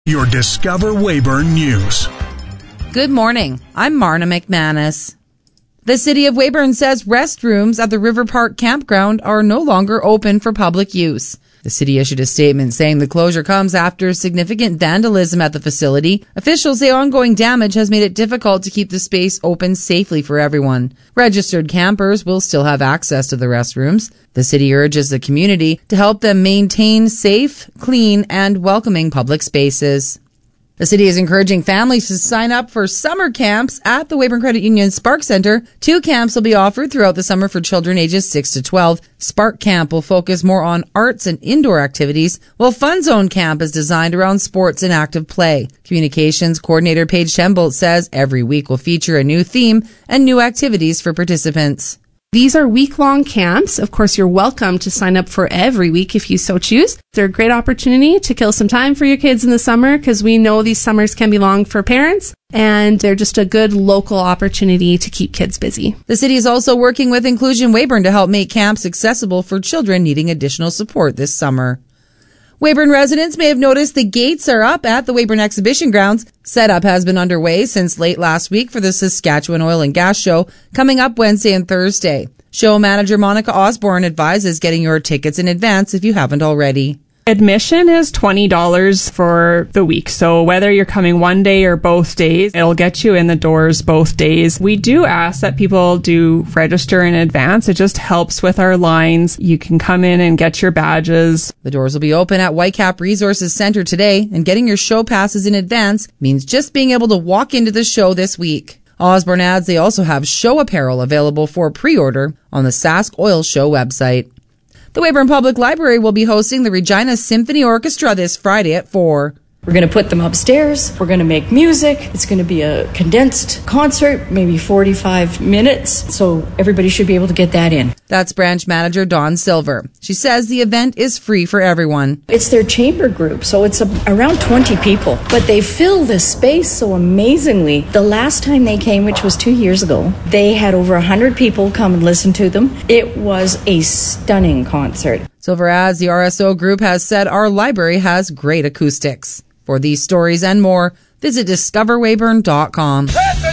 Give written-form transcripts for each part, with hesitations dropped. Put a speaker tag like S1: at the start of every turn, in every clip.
S1: Your Discover Weyburn News.
S2: Good morning. I'm Marna McManus. The City of Weyburn says restrooms at the River Park Campground are no longer open for public use. The city issued a statement saying the closure comes after significant vandalism at the facility. Officials say ongoing damage has made it difficult to keep the space open safely for everyone. Registered campers will still have access to the restrooms. The city urges the community to help them maintain safe, clean, and welcoming public spaces. The city is encouraging families to sign up for summer camps at the Weyburn Credit Union Spark Center. 2 camps will be offered throughout the summer for children ages 6 to 12. Spark Camp will focus more on arts and indoor activities, while Fun Zone Camp is designed around sports and active play. Communications Coordinator Paige Schembolt says every week will feature a new theme and new activities for participants.
S3: These are week-long camps. Of course, you're welcome to sign up for every week if you so choose. They're a great opportunity to kill some time for your kids in the summer because we know these summers can be long for parents, and they're just a good local opportunity to keep kids busy.
S2: The city is also working with Inclusion Weyburn to help make camps accessible for children needing additional support this summer. Weyburn residents may have noticed the gates are up at the Weyburn Exhibition Grounds. Setup has been underway since late last week for the Saskatchewan Oil and Gas Show coming up Wednesday and Thursday. Show manager Monica Osborne advises getting your tickets in advance if you haven't already.
S4: Admission is $20 for the week. So whether you're coming one day or both days, it'll get you in the doors both days. We do ask that people do register in advance. It just helps with our lines. You can come in and get your badges.
S2: The doors will be open at Whitecap Resources Center today, and getting your show passes in advance means just being able to walk into the show this week. Osborne adds they also have show apparel available for pre-order on the Sask Oil Show website. The Weyburn Public Library will be hosting the Regina Symphony Orchestra this Friday at 4.
S5: We're going to put them upstairs. We're going to make music. It's going to be a condensed concert, maybe 45 minutes. So everybody should be able to get that in.
S2: That's branch manager Dawn Silver. She says the event is free for everyone.
S5: It's their chamber group, so it's around 20 people. But they fill this space so amazingly. The last time they came, which was 2 years ago, they had over 100 people come and listen to them. It was a stunning concert.
S2: Silver adds the RSO group has said our library has great acoustics. For these stories and more, visit discoverweyburn.com.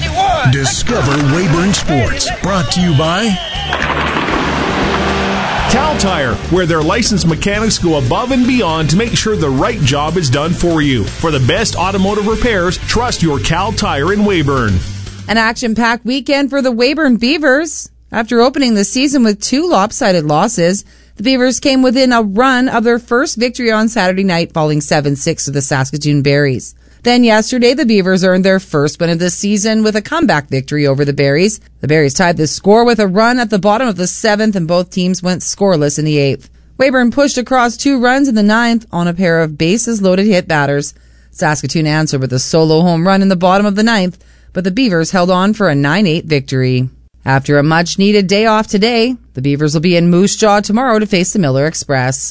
S1: Discover Weyburn Sports, brought to you by
S6: Cal Tire, where their licensed mechanics go above and beyond to make sure the right job is done for you. For the best automotive repairs, trust your Cal Tire in Weyburn.
S2: An action-packed weekend for the Weyburn Beavers. After opening the season with 2 lopsided losses, the Beavers came within a run of their first victory on Saturday night, falling 7-6 to the Saskatoon Berries. Then yesterday, the Beavers earned their first win of the season with a comeback victory over the Berries. The Berries tied the score with a run at the bottom of the 7th, and both teams went scoreless in the 8th. Weyburn pushed across 2 runs in the 9th on a pair of bases-loaded hit batters. Saskatoon answered with a solo home run in the bottom of the 9th, but the Beavers held on for a 9-8 victory. After a much-needed day off today, the Beavers will be in Moose Jaw tomorrow to face the Miller Express.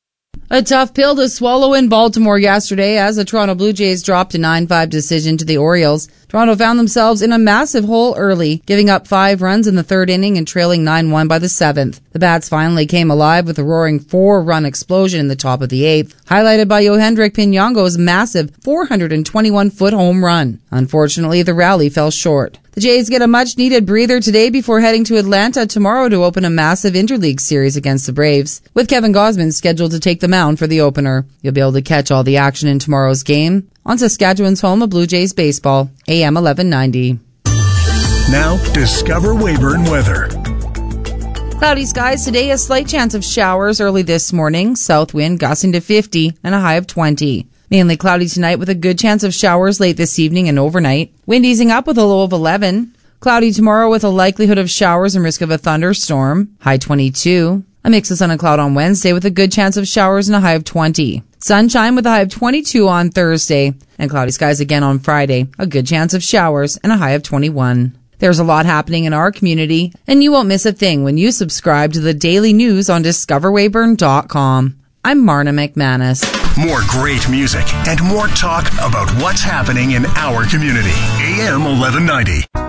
S2: A tough pill to swallow in Baltimore yesterday as the Toronto Blue Jays dropped a 9-5 decision to the Orioles. Toronto found themselves in a massive hole early, giving up 5 runs in the 3rd inning and trailing 9-1 by the 7th. The Bats finally came alive with a roaring 4-run explosion in the top of the 8th, highlighted by Yohendrick Pinyango's massive 421-foot home run. Unfortunately, the rally fell short. The Jays get a much-needed breather today before heading to Atlanta tomorrow to open a massive interleague series against the Braves, with Kevin Gausman scheduled to take the mound for the opener. You'll be able to catch all the action in tomorrow's game on Saskatchewan's home of Blue Jays baseball, AM 1190.
S1: Now, Discover Weyburn weather.
S2: Cloudy skies today, a slight chance of showers early this morning, south wind gusting to 50 and a high of 20. Mainly cloudy tonight with a good chance of showers late this evening and overnight. Wind easing up with a low of 11. Cloudy tomorrow with a likelihood of showers and risk of a thunderstorm. High 22. A mix of sun and cloud on Wednesday with a good chance of showers and a high of 20. Sunshine with a high of 22 on Thursday. And cloudy skies again on Friday. A good chance of showers and a high of 21. There's a lot happening in our community, and you won't miss a thing when you subscribe to the daily news on discoverweyburn.com. I'm Marna McManus.
S1: More great music and more talk about what's happening in our community. AM 1190.